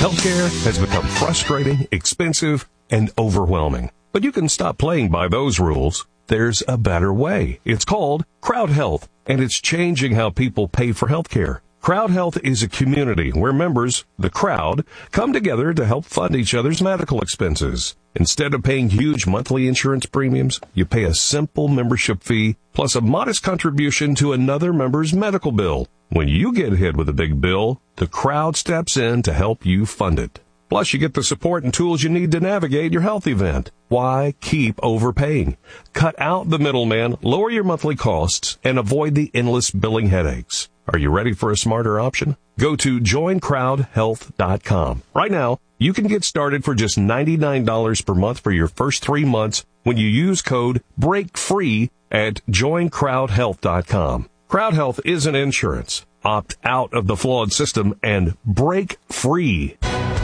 Healthcare has become frustrating, expensive, and overwhelming. But you can stop playing by those rules. There's a better way. It's called Crowd Health, and it's changing how people pay for healthcare. Crowd Health is a community where members, the crowd, come together to help fund each other's medical expenses. Instead of paying huge monthly insurance premiums, you pay a simple membership fee plus a modest contribution to another member's medical bill. When you get hit with a big bill, the crowd steps in to help you fund it. Plus, you get the support and tools you need to navigate your health event. Why keep overpaying? Cut out the middleman, lower your monthly costs, and avoid the endless billing headaches. Are you ready for a smarter option? Go to joincrowdhealth.com. Right now, you can get started for just $99 per month for your first 3 months when you use code BREAKFREE at joincrowdhealth.com. Crowd Health isn't insurance. Opt out of the flawed system and break free.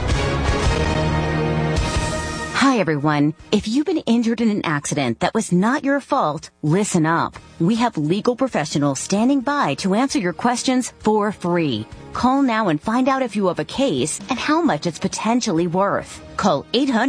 Hi, everyone. If you've been injured in an accident that was not your fault, listen up. We have legal professionals standing by to answer your questions for free. Call now and find out if you have a case and how much it's potentially worth. Call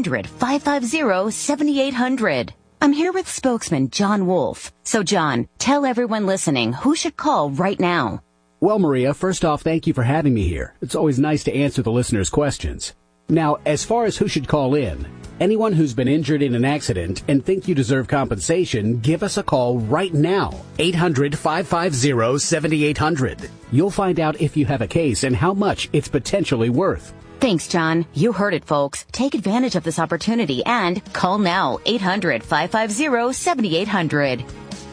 800-550-7800. I'm here with spokesman John Wolf. So, John, tell everyone listening who should call right now. Well, Maria, first off, thank you for having me here. It's always nice to answer the listeners' questions. Now, as far as who should call in, anyone who's been injured in an accident and think you deserve compensation, give us a call right now. 800-550-7800. You'll find out if you have a case and how much it's potentially worth. Thanks, John. You heard it, folks. Take advantage of this opportunity and call now. 800-550-7800.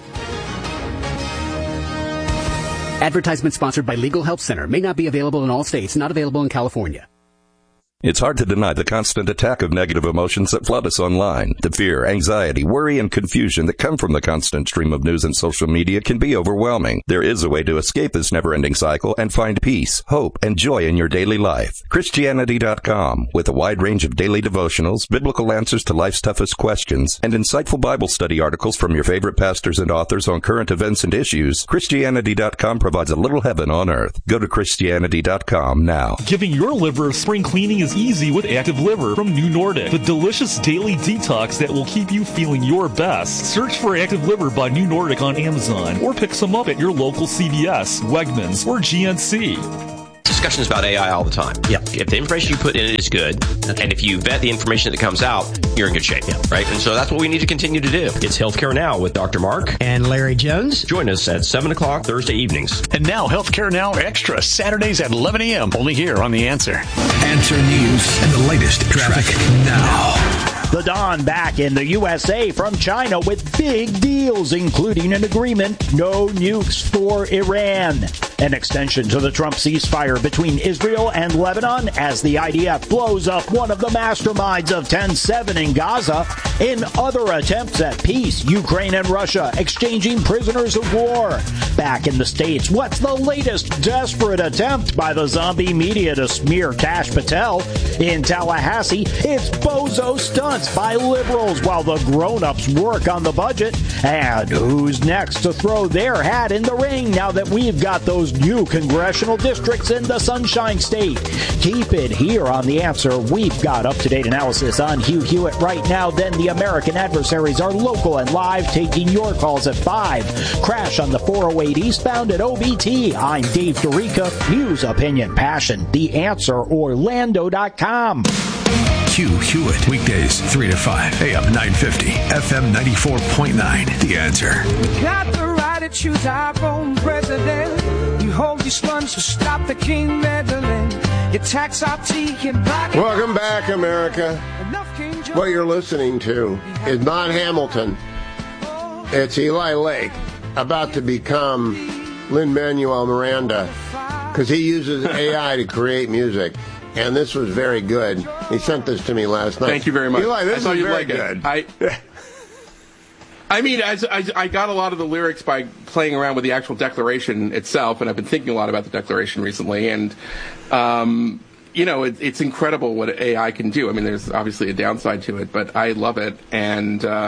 Advertisement sponsored by Legal Help Center. May not be available in all states. Not available in California. It's hard to deny the constant attack of negative emotions that flood us online. The fear, anxiety, worry, and confusion that come from the constant stream of news and social media can be overwhelming. There is a way to escape this never-ending cycle and find peace, hope, and joy in your daily life. Christianity.com, with a wide range of daily devotionals, biblical answers to life's toughest questions, and insightful Bible study articles from your favorite pastors and authors on current events and issues, Christianity.com provides a little heaven on earth. Go to Christianity.com now. Giving your liver a spring cleaning is easy with Active Liver from New Nordic, the delicious daily detox that will keep you feeling your best. Search for Active Liver by New Nordic on Amazon or pick some up at your local CVS, Wegmans, or GNC. Discussions about AI all the time. Yeah. If the information you put in it is good, and if you vet the information that comes out, you're in good shape. Yeah. Right? And so that's what we need to continue to do. It's Healthcare Now with Dr. Mark and Larry Jones. Join us at 7 o'clock Thursday evenings. And now Healthcare Now Extra, Saturdays at 11 a.m. Only here on The Answer. Answer News and the latest traffic now. The Dawn back in the USA from China with big deals, including an agreement, no nukes for Iran. An extension to the Trump ceasefire between Israel and Lebanon as the IDF blows up one of the masterminds of 10/7 in Gaza. In other attempts at peace, Ukraine and Russia exchanging prisoners of war. Back in the States, what's the latest desperate attempt by the zombie media to smear Kash Patel? In Tallahassee, it's bozo stunts by liberals while the grown-ups work on the budget. And who's next to throw their hat in the ring now that we've got those new congressional districts in the Sunshine State? Keep it here on The Answer. We've got up-to-date analysis on Hugh Hewitt right now. Then the American Adversaries are local and live, taking your calls at 5. Crash on the 408 eastbound at OBT. I'm Dave Dorica. News, opinion, passion. The Answer, Orlando.com. Hugh Hewitt, weekdays 3 to 5, AM 950, FM 94.9. The Answer. We got the right to choose our own president. You hold your sponge to stop the king meddling. You tax our tea and buy. Welcome back, America. What you're listening to is not Hamilton. It's Eli Lake, about to become Lin-Manuel Miranda, because he uses AI to create music. And this was very good. He sent this to me last night. Thank you very much. Eli, this is very good. I mean, I got a lot of the lyrics by playing around with the actual Declaration itself, and I've been thinking a lot about the Declaration recently. And, you know, it's incredible what AI can do. I mean, there's obviously a downside to it, but I love it. And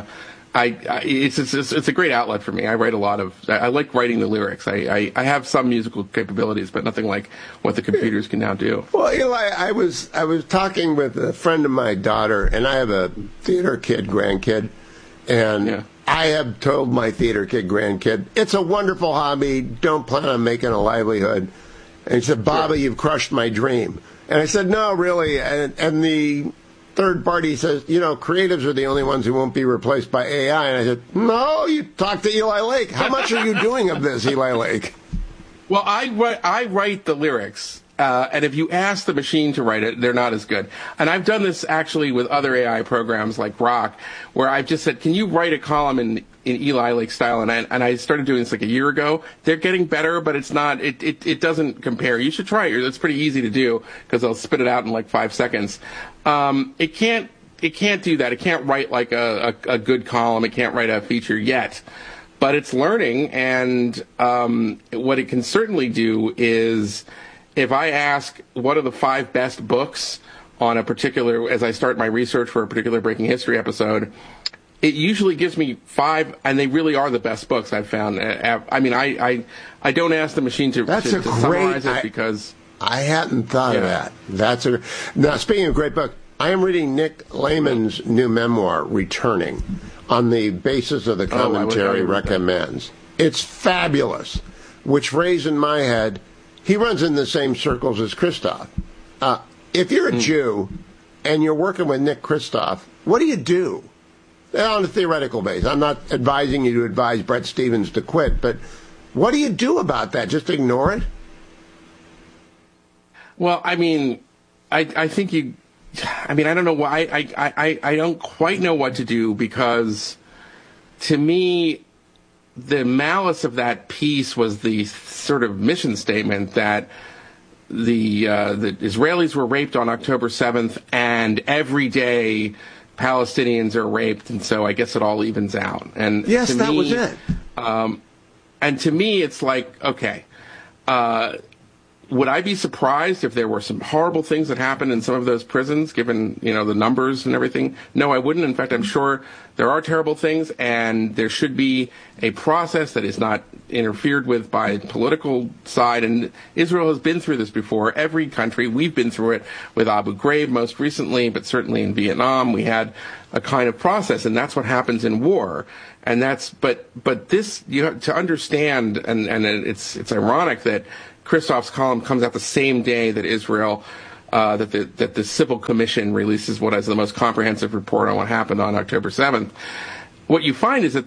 it's a great outlet for me. I write I like writing the lyrics. I have some musical capabilities, but nothing like what the computers can now do. Well, Eli, I was talking with a friend of my daughter, and I have a theater kid, grandkid, and I have told my theater kid, grandkid, it's a wonderful hobby. Don't plan on making a livelihood. And he said, Baba, you've crushed my dream. And I said, no, really. And the third party says, creatives are the only ones who won't be replaced by AI. And I said, no, you talk to Eli Lake. How much are you doing of this, Eli Lake? Well, I write the lyrics. And if you ask the machine to write it, they're not as good. And I've done this actually with other AI programs like Grok, where I've just said, can you write a column in Eli Lake style? And I started doing this like a year ago. They're getting better, but it's not, it doesn't compare. You should try it. It's pretty easy to do because they'll spit it out in like 5 seconds. It can't do that. It can't write like a good column. It can't write a feature yet. But it's learning, and what it can certainly do is, if I ask what are the 5 best books on a particular, as I start my research for a particular Breaking History episode, it usually gives me 5, and they really are the best books I've found. I mean, I don't ask the machine to summarize it because I hadn't thought of that. Now, speaking of great book, I am reading Nick Lehman's new memoir, Returning, on the basis of the commentary recommends. It's fabulous, which raised in my head, he runs in the same circles as Christoph. If you're a Jew and you're working with Nick Christoph, what do you do? On a theoretical basis. I'm not advising you to advise Brett Stevens to quit, but what do you do about that? Just ignore it? Well, I mean, I think I don't know why. I don't quite know what to do, because to me, the malice of that piece was the sort of mission statement that the Israelis were raped on October 7th, and every day Palestinians are raped, and so I guess it all evens out. And yes, that was it. And to me, it's like, okay, would I be surprised if there were some horrible things that happened in some of those prisons, given, the numbers and everything? No, I wouldn't. In fact, I'm sure there are terrible things, and there should be a process that is not interfered with by political side. And Israel has been through this before. Every country, we've been through it with Abu Ghraib most recently, but certainly in Vietnam, we had a kind of process, and that's what happens in war. And but this, you have to understand, and it's ironic that Christoph's column comes out the same day that Israel, that the Civil Commission releases what is the most comprehensive report on what happened on October 7th. What you find is that,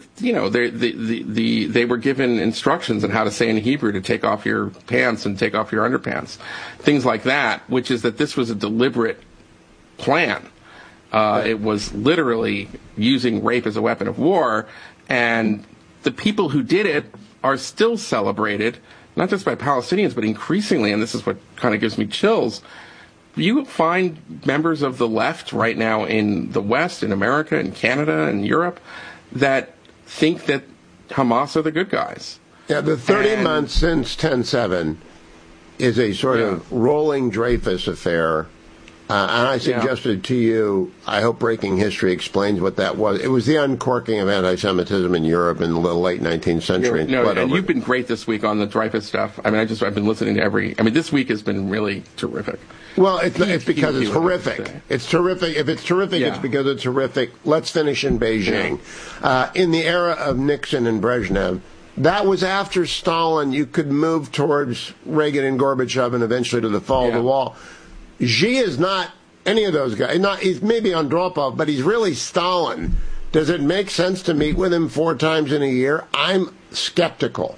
they were given instructions on how to say in Hebrew to take off your pants and take off your underpants. Things like that, which is that this was a deliberate plan. It was literally using rape as a weapon of war, and the people who did it are still celebrated, not just by Palestinians, but increasingly, and this is what kind of gives me chills, you find members of the left right now in the West, in America, in Canada, and Europe, that think that Hamas are the good guys. Yeah, the 30 months since 10/7 is a sort of rolling Dreyfus affair. And I suggested to you, I hope Breaking History explains what that was. It was the uncorking of anti-Semitism in Europe in the late 19th century. And you've been great this week on the Dreyfus stuff. I mean, I've been listening to this week has been really terrific. Well, it's because it's horrific. It's terrific. If it's terrific, it's because it's horrific. Let's finish in Beijing. In the era of Nixon and Brezhnev, that was after Stalin. You could move towards Reagan and Gorbachev and eventually to the fall of the wall. Xi is not any of those guys. He's maybe Andropov, but he's really Stalin. Does it make sense to meet with him 4 times in a year? I'm skeptical.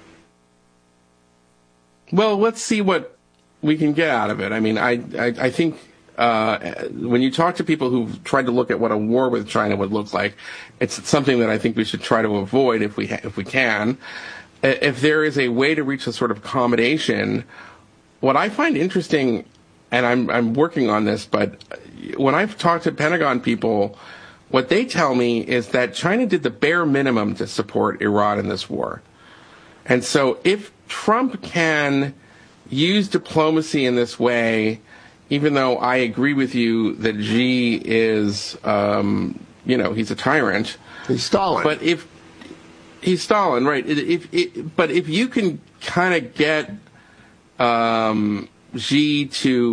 Well, let's see what we can get out of it. I mean, I think when you talk to people who've tried to look at what a war with China would look like, it's something that I think we should try to avoid if we can. If there is a way to reach a sort of accommodation, what I find interesting, and I'm working on this, but when I've talked to Pentagon people, what they tell me is that China did the bare minimum to support Iran in this war. And so if Trump can use diplomacy in this way, even though I agree with you that Xi is he's a tyrant. He's Stalin. But if he's Stalin, right? But if you can kind of get Xi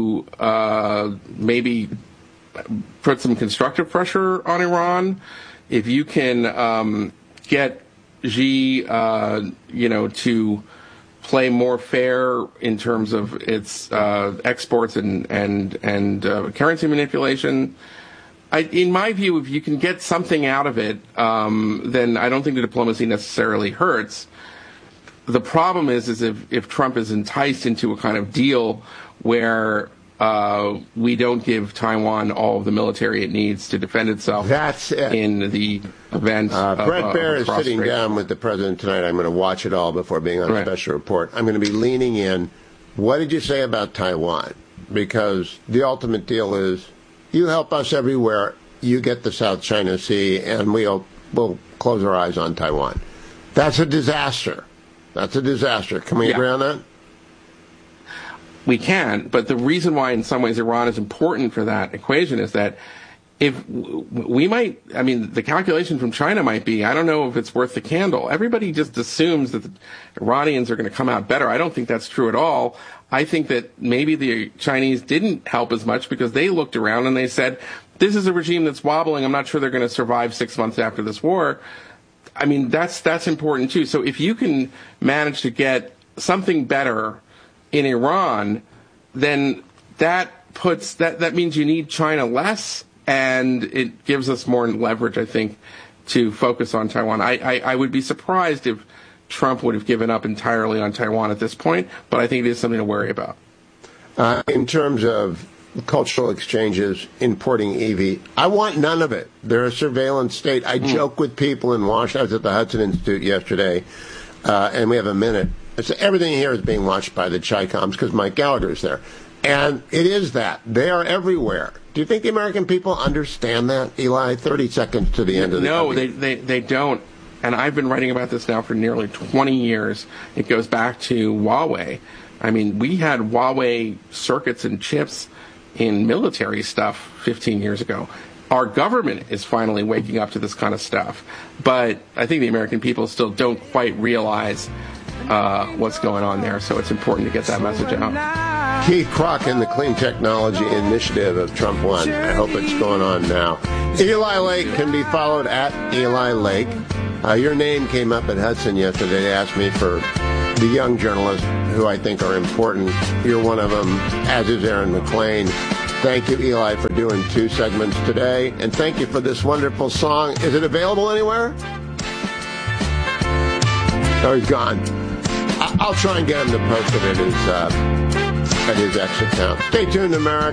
to maybe put some constructive pressure on Iran, if you can get Xi, to play more fair in terms of its exports and currency manipulation. In my view, if you can get something out of it, then I don't think the diplomacy necessarily hurts. The problem is if Trump is enticed into a kind of deal where we don't give Taiwan all of the military it needs to defend itself. That's it. In the event Brett Baer is sitting down with the president tonight. I'm going to watch it all before being on a special report. I'm going to be leaning in. What did you say about Taiwan? Because the ultimate deal is you help us everywhere. You get the South China Sea, and we'll close our eyes on Taiwan. That's a disaster. That's a disaster. Can we agree on that? We can, but the reason why in some ways Iran is important for that equation is that if we might, the calculation from China might be, I don't know if it's worth the candle. Everybody just assumes that the Iranians are going to come out better. I don't think that's true at all. I think that maybe the Chinese didn't help as much because they looked around and they said, this is a regime that's wobbling. I'm not sure they're going to survive 6 months after this war. That's important too. So if you can manage to get something better in Iran, then that means you need China less, and it gives us more leverage, I think, to focus on Taiwan. I would be surprised if Trump would have given up entirely on Taiwan at this point, but I think it is something to worry about. In terms of cultural exchanges, importing EV, I want none of it. They're a surveillance state. I joke with people in Washington. I was at the Hudson Institute yesterday, and we have a minute. Everything here is being watched by the Chi-Coms because Mike Gallagher's there. And it is that. They are everywhere. Do you think the American people understand that, Eli? 30 seconds to the end of the No, they don't. And I've been writing about this now for nearly 20 years. It goes back to Huawei. We had Huawei circuits and chips in military stuff 15 years ago. Our government is finally waking up to this kind of stuff. But I think the American people still don't quite realize what's going on there, so it's important to get that message out. Keith Crock and the Clean Technology Initiative of Trump One. I hope it's going on now. Eli Lake can be followed at Eli Lake. Your name came up at Hudson yesterday. They asked me for the young journalists who I think are important. You're one of them, as is Aaron McClain. Thank you, Eli, for doing 2 segments today, and thank you for this wonderful song. Is it available anywhere? Oh, he's gone. I'll try and get him to post it at his X account. Stay tuned, America.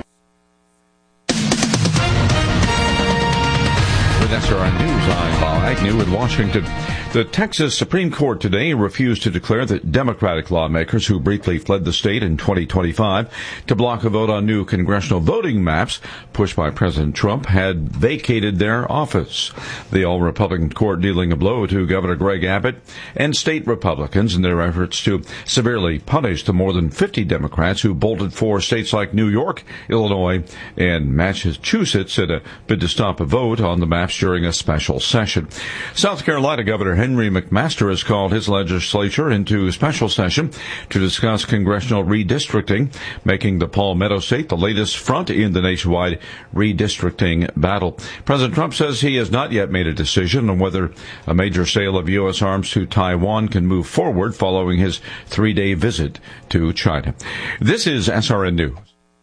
With SRN News, I'm Bob Agnew in Washington. The Texas Supreme Court today refused to declare that Democratic lawmakers who briefly fled the state in 2025 to block a vote on new congressional voting maps pushed by President Trump had vacated their office. The all-Republican court dealing a blow to Governor Greg Abbott and state Republicans in their efforts to severely punish the more than 50 Democrats who bolted for states like New York, Illinois, and Massachusetts in a bid to stop a vote on the maps during a special session. South Carolina Governor Henry McMaster has called his legislature into special session to discuss congressional redistricting, making the Palmetto State the latest front in the nationwide redistricting battle. President Trump says he has not yet made a decision on whether a major sale of U.S. arms to Taiwan can move forward following his 3-day visit to China. This is SRN News.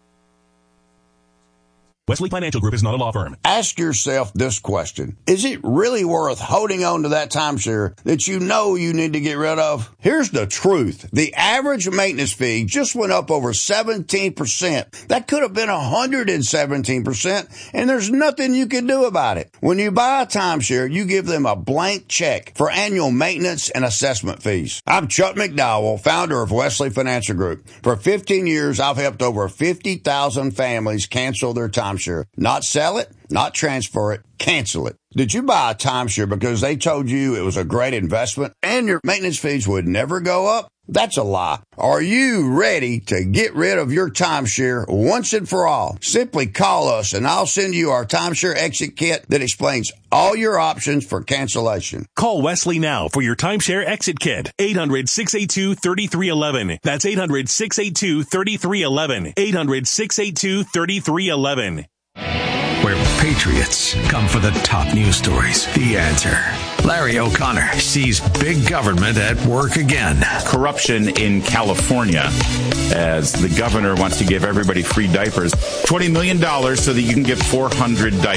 Wesley Financial Group is not a law firm. Ask yourself this question. Is it really worth holding on to that timeshare that you know you need to get rid of? Here's the truth. The average maintenance fee just went up over 17%. That could have been 117%, and there's nothing you can do about it. When you buy a timeshare, you give them a blank check for annual maintenance and assessment fees. I'm Chuck McDowell, founder of Wesley Financial Group. For 15 years, I've helped over 50,000 families cancel their timeshare. Not sell it, not transfer it, cancel it. Did you buy a timeshare because they told you it was a great investment and your maintenance fees would never go up? That's a lie. Are you ready to get rid of your timeshare once and for all? Simply call us and I'll send you our timeshare exit kit that explains all your options for cancellation. Call Wesley now for your timeshare exit kit. 800-682-3311. That's 800-682-3311. 800-682-3311. Where patriots come for the top news stories. The Answer. Larry O'Connor sees big government at work again. Corruption in California, as the governor wants to give everybody free diapers. $20 million so that you can get 400 diapers.